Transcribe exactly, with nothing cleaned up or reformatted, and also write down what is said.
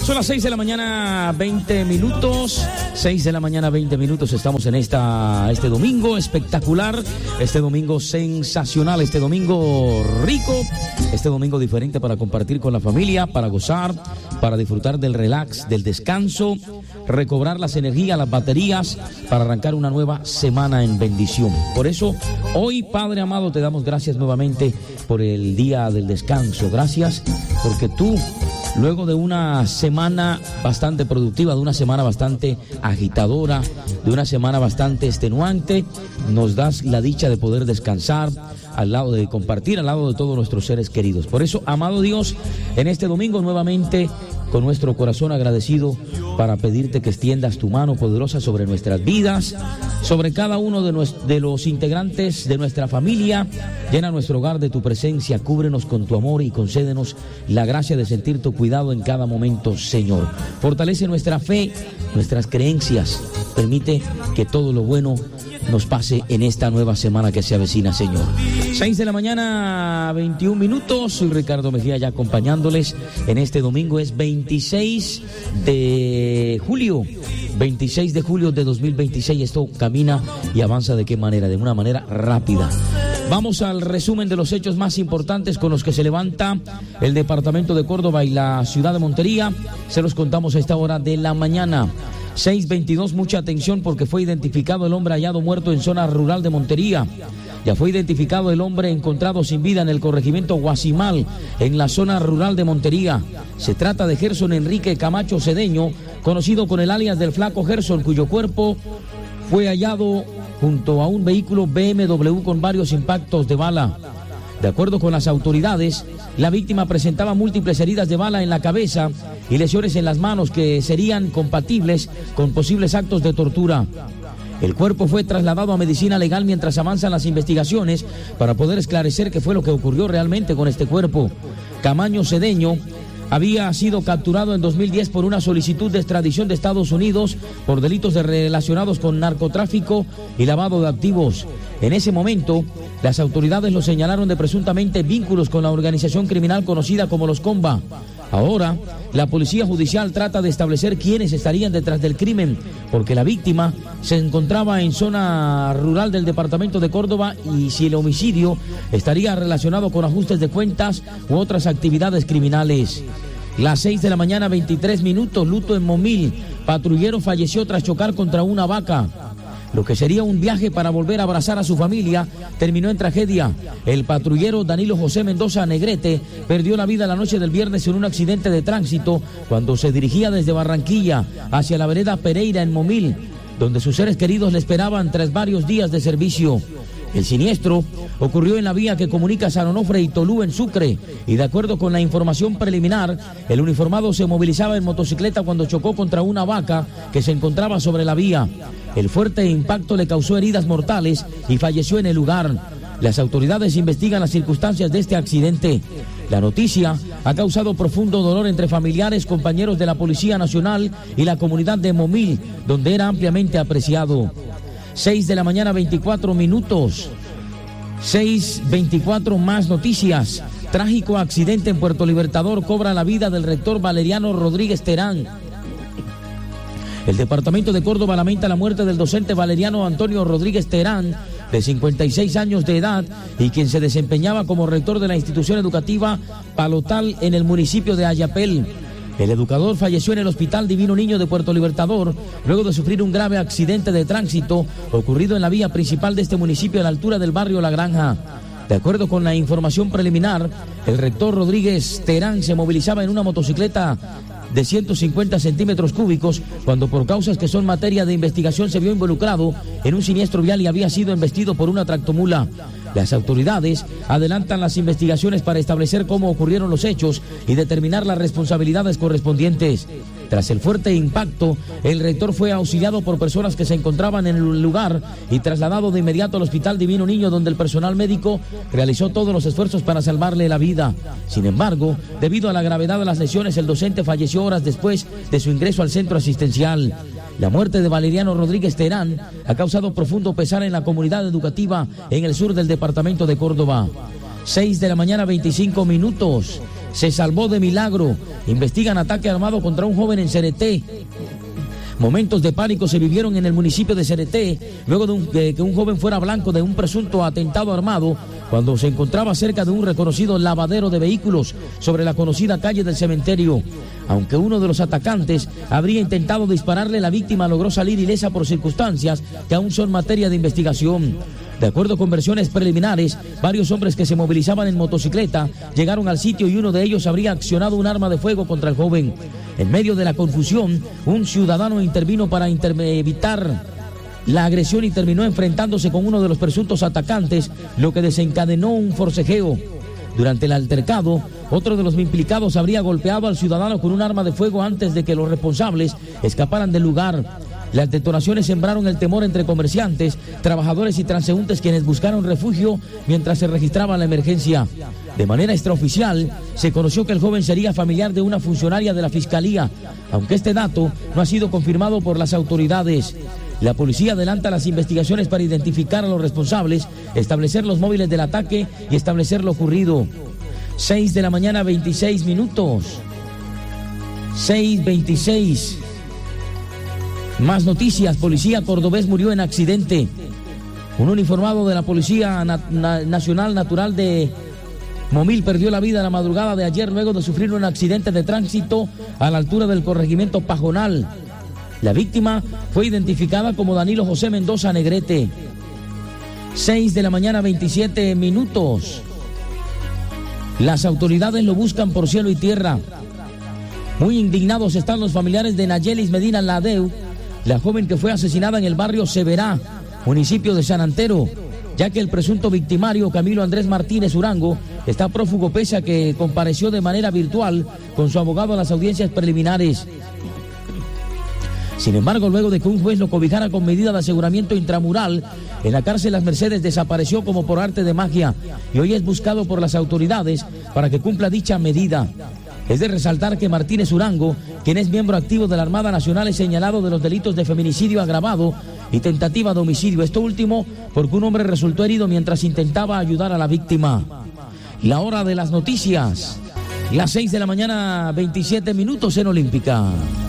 Son las seis de la mañana, veinte minutos. seis de la mañana, veinte minutos. Estamos en esta este domingo espectacular, este domingo sensacional, este domingo rico, este domingo diferente para compartir con la familia, para gozar, para disfrutar del relax, del descanso, recobrar las energías, las baterías, para arrancar una nueva semana en bendición. Por eso, hoy, Padre amado, te damos gracias nuevamente por el día del descanso. Gracias porque tú, luego de una semana bastante productiva, de una semana bastante agitadora, de una semana bastante extenuante, nos das la dicha de poder descansar al lado de compartir, al lado de todos nuestros seres queridos. Por eso, amado Dios, en este domingo nuevamente, con nuestro corazón agradecido, para pedirte que extiendas tu mano poderosa sobre nuestras vidas, sobre cada uno de, nuestros, de los integrantes de nuestra familia. Llena nuestro hogar de tu presencia, cúbrenos con tu amor y concédenos la gracia de sentir tu cuidado en cada momento, Señor. Fortalece nuestra fe, nuestras creencias. Permite que todo lo bueno nos pase en esta nueva semana que se avecina, Señor. seis de la mañana, veintiún minutos. Soy Ricardo Mejía, ya acompañándoles en este domingo. Es veintiséis de julio. veintiséis de julio de dos mil veintiséis. Esto camina y avanza de qué manera, de una manera rápida. Vamos al resumen de los hechos más importantes con los que se levanta el departamento de Córdoba y la ciudad de Montería. Se los contamos a esta hora de la mañana. seis veintidós, mucha atención porque fue identificado el hombre hallado muerto en zona rural de Montería. Ya fue identificado el hombre encontrado sin vida en el corregimiento Guasimal, en la zona rural de Montería. Se trata de Gerson Enrique Camacho Cedeño, conocido con el alias del Flaco Gerson, cuyo cuerpo fue hallado junto a un vehículo B M W con varios impactos de bala. De acuerdo con las autoridades, la víctima presentaba múltiples heridas de bala en la cabeza y lesiones en las manos que serían compatibles con posibles actos de tortura. El cuerpo fue trasladado a medicina legal mientras avanzan las investigaciones para poder esclarecer qué fue lo que ocurrió realmente con este cuerpo. Camaño Cedeño había sido capturado en dos mil diez por una solicitud de extradición de Estados Unidos por delitos de relacionados con narcotráfico y lavado de activos. En ese momento, las autoridades lo señalaron de presuntamente vínculos con la organización criminal conocida como los Comba. Ahora, la policía judicial trata de establecer quiénes estarían detrás del crimen, porque la víctima se encontraba en zona rural del departamento de Córdoba y si el homicidio estaría relacionado con ajustes de cuentas u otras actividades criminales. Las seis de la mañana, veintitrés minutos, luto en Momil. Patrullero falleció tras chocar contra una vaca. Lo que sería un viaje para volver a abrazar a su familia terminó en tragedia. El patrullero Danilo José Mendoza Negrete perdió la vida la noche del viernes en un accidente de tránsito cuando se dirigía desde Barranquilla hacia la vereda Pereira en Momil, donde sus seres queridos le esperaban tras varios días de servicio. El siniestro ocurrió en la vía que comunica San Onofre y Tolú en Sucre, y de acuerdo con la información preliminar, el uniformado se movilizaba en motocicleta cuando chocó contra una vaca que se encontraba sobre la vía. El fuerte impacto le causó heridas mortales y falleció en el lugar. Las autoridades investigan las circunstancias de este accidente. La noticia ha causado profundo dolor entre familiares, compañeros de la Policía Nacional y la comunidad de Momil, donde era ampliamente apreciado. seis de la mañana, veinticuatro minutos. seis veinticuatro, más noticias. Trágico accidente en Puerto Libertador cobra la vida del rector Valeriano Rodríguez Terán. El departamento de Córdoba lamenta la muerte del docente Valeriano Antonio Rodríguez Terán, de cincuenta y seis años de edad, y quien se desempeñaba como rector de la institución educativa Palotal en el municipio de Ayapel. El educador falleció en el Hospital Divino Niño de Puerto Libertador luego de sufrir un grave accidente de tránsito ocurrido en la vía principal de este municipio a la altura del barrio La Granja. De acuerdo con la información preliminar, el rector Rodríguez Terán se movilizaba en una motocicleta de ciento cincuenta centímetros cúbicos cuando por causas que son materia de investigación se vio involucrado en un siniestro vial y había sido embestido por una tractomula. Las autoridades adelantan las investigaciones para establecer cómo ocurrieron los hechos y determinar las responsabilidades correspondientes. Tras el fuerte impacto, el rector fue auxiliado por personas que se encontraban en el lugar y trasladado de inmediato al Hospital Divino Niño, donde el personal médico realizó todos los esfuerzos para salvarle la vida. Sin embargo, debido a la gravedad de las lesiones, el docente falleció horas después de su ingreso al centro asistencial. La muerte de Valeriano Rodríguez Terán ha causado profundo pesar en la comunidad educativa en el sur del departamento de Córdoba. seis de la mañana, veinticinco minutos. se salvó de milagro. Investigan ataque armado contra un joven en Cereté. Momentos de pánico se vivieron en el municipio de Cereté luego de, un, de que un joven fuera blanco de un presunto atentado armado cuando se encontraba cerca de un reconocido lavadero de vehículos sobre la conocida calle del Cementerio. Aunque uno de los atacantes habría intentado dispararle, la víctima logró salir ilesa por circunstancias que aún son materia de investigación. De acuerdo con versiones preliminares, varios hombres que se movilizaban en motocicleta llegaron al sitio y uno de ellos habría accionado un arma de fuego contra el joven. En medio de la confusión, un ciudadano intervino para evitar la agresión y terminó enfrentándose con uno de los presuntos atacantes, lo que desencadenó un forcejeo. Durante el altercado, otro de los implicados habría golpeado al ciudadano con un arma de fuego antes de que los responsables escaparan del lugar. Las detonaciones sembraron el temor entre comerciantes, trabajadores y transeúntes, quienes buscaron refugio mientras se registraba la emergencia. De manera extraoficial, se conoció que el joven sería familiar de una funcionaria de la Fiscalía, aunque este dato no ha sido confirmado por las autoridades. La policía adelanta las investigaciones para identificar a los responsables, establecer los móviles del ataque y establecer lo ocurrido. seis de la mañana, veintiséis minutos. seis veintiséis. Más noticias. Policía cordobés murió en accidente. Un uniformado de la Policía Na- Na- Nacional Natural de Momil perdió la vida la madrugada de ayer luego de sufrir un accidente de tránsito a la altura del corregimiento Pajonal. La víctima fue identificada como Danilo José Mendoza Negrete. seis de la mañana, veintisiete minutos. Las autoridades lo buscan por cielo y tierra. Muy indignados están los familiares de Nayelis Medina Ladeu, la joven que fue asesinada en el barrio Severá, municipio de San Antero, ya que el presunto victimario Camilo Andrés Martínez Urango está prófugo pese a que compareció de manera virtual con su abogado a las audiencias preliminares. Sin embargo, luego de que un juez lo cobijara con medida de aseguramiento intramural, en la cárcel Las Mercedes desapareció como por arte de magia y hoy es buscado por las autoridades para que cumpla dicha medida. Es de resaltar que Martínez Urango, quien es miembro activo de la Armada Nacional, es señalado de los delitos de feminicidio agravado y tentativa de homicidio. Esto último porque un hombre resultó herido mientras intentaba ayudar a la víctima. La hora de las noticias, las seis de la mañana, veintisiete minutos en Olímpica.